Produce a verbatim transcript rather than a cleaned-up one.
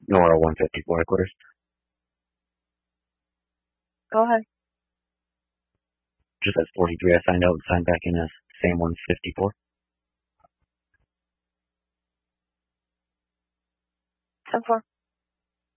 Nora one fifty-four headquarters. Go ahead. Just as forty-three, I signed out and signed back in as Sam one fifty-four. ten four.